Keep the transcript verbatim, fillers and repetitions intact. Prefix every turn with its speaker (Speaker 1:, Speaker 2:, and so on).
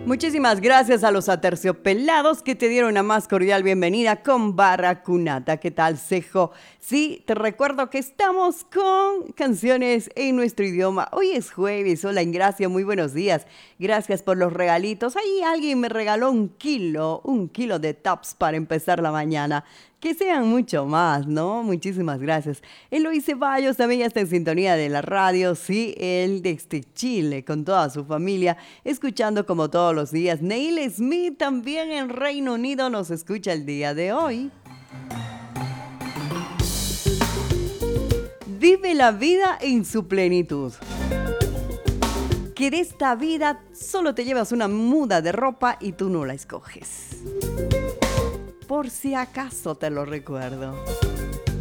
Speaker 1: Muchísimas gracias a los aterciopelados que te dieron una más cordial bienvenida con Barracunata. ¿Qué tal, Cejo? Sí, te recuerdo que estamos con canciones en nuestro idioma. Hoy es jueves. Hola, Ingracia, muy buenos días. Gracias por los regalitos. Ahí alguien me regaló un kilo, un kilo de tops para empezar la mañana. Que sean mucho más, ¿no? Muchísimas gracias. Eloy Ceballos también ya está en sintonía de la radio, sí, él desde Chile, con toda su familia, escuchando como todos los días. Neil Smith también en Reino Unido nos escucha el día de hoy. Vive la vida en su plenitud. Que de esta vida solo te llevas una muda de ropa y tú no la escoges. Por si acaso te lo recuerdo.